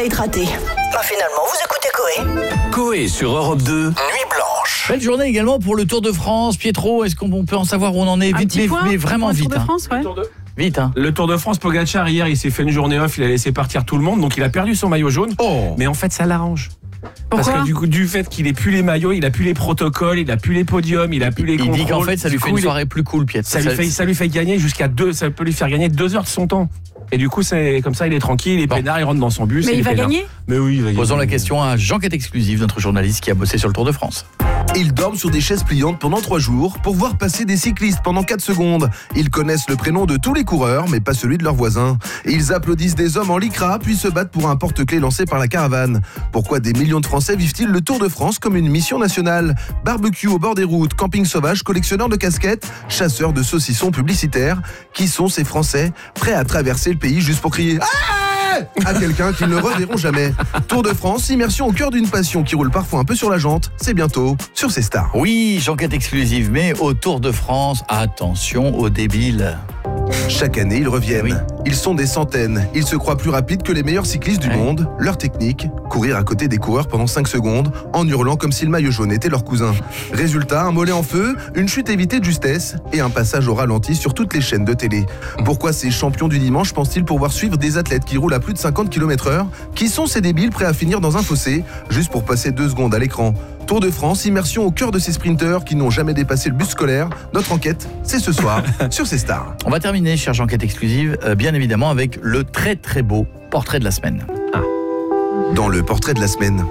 hydraté. Finalement, vous écoutez Coé. Coé sur Europe 2, Nuit Blanche. Belle journée également pour le Tour de France. Pietro, est-ce qu'on peut en savoir où on en est? Vite, mais vraiment vite. Tour de France, ouais. Vite, hein. Le Tour de France, Pogacar, hier, il s'est fait une journée off, il a laissé partir tout le monde, donc il a perdu son maillot jaune. Mais en fait, ça l'arrange. Parce que du fait qu'il ait plus les maillots, il a plus les protocoles, il a plus les podiums, il a plus les contrôles. Il dit qu'en fait, ça lui fait une soirée plus cool, Pietro. Ça lui fait gagner ça peut lui faire gagner 2 heures de son temps. Et du coup, c'est comme ça, il est tranquille, il est peinard, il rentre dans son bus. Mais il va gagner ? Mais oui, il va gagner. Posons la question à Jean-Quête Exclusive, notre journaliste qui a bossé sur le Tour de France. Ils dorment sur des chaises pliantes pendant 3 jours pour voir passer des cyclistes pendant 4 secondes. Ils connaissent le prénom de tous les coureurs, mais pas celui de leurs voisins. Ils applaudissent des hommes en lycra, puis se battent pour un porte-clés lancé par la caravane. Pourquoi des millions de Français vivent-ils le Tour de France comme une mission nationale ? Barbecue au bord des routes, camping sauvage, collectionneurs de casquettes, chasseurs de saucissons publicitaires. Qui sont ces Français prêts à traverser le pays juste pour crier « à quelqu'un qu'ils ne reverront jamais. Tour de France, immersion au cœur d'une passion qui roule parfois un peu sur la jante. C'est bientôt sur ces stars. Oui, Jean-Quête Exclusive, mais au Tour de France, attention aux débiles. Chaque année, ils reviennent. Oui. Ils sont des centaines. Ils se croient plus rapides que les meilleurs cyclistes du monde. Leur technique, courir à côté des coureurs pendant 5 secondes en hurlant comme si le maillot jaune était leur cousin. Résultat, un mollet en feu, une chute évitée de justesse et un passage au ralenti sur toutes les chaînes de télé. Pourquoi ces champions du dimanche pensent-ils pouvoir suivre des athlètes qui roulent à plus de 50 km/h ? Qui sont ces débiles prêts à finir dans un fossé juste pour passer 2 secondes à l'écran ? Tour de France, immersion au cœur de ces sprinteurs qui n'ont jamais dépassé le bus scolaire. Notre enquête, c'est ce soir sur ces stars. On va terminer, chère Jean-Quête Exclusive, bien évidemment avec le très très beau portrait de la semaine. Dans le portrait de la semaine,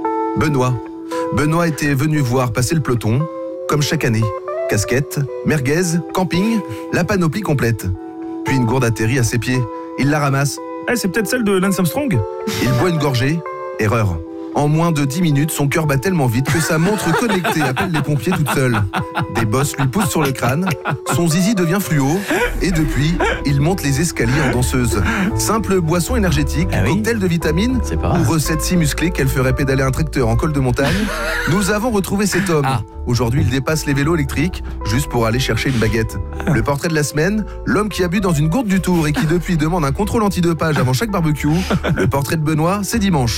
Benoît était venu voir passer le peloton, comme chaque année. Casquette, merguez, camping, la panoplie complète. Puis une gourde atterrit à ses pieds. Il la ramasse. C'est peut-être celle de Lance Armstrong. Il boit une gorgée. Erreur. En moins de 10 minutes, son cœur bat tellement vite que sa montre connectée appelle les pompiers toute seule. Des bosses lui poussent sur le crâne, son zizi devient fluo, et depuis, il monte les escaliers en danseuse. Simple boisson énergétique, cocktail de vitamines, ou recette si musclée qu'elle ferait pédaler un tracteur en col de montagne, nous avons retrouvé cet homme. Aujourd'hui, il dépasse les vélos électriques, juste pour aller chercher une baguette. Le portrait de la semaine, l'homme qui a bu dans une gourde du Tour et qui depuis demande un contrôle antidopage avant chaque barbecue. Le portrait de Benoît, c'est dimanche.